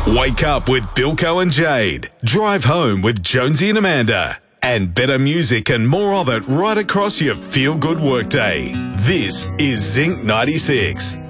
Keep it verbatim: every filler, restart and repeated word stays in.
Wake up with Bilko and Jade. Drive home with Jonesy and Amanda. And better music and more of it right across your feel-good workday. This is Zinc ninety-six.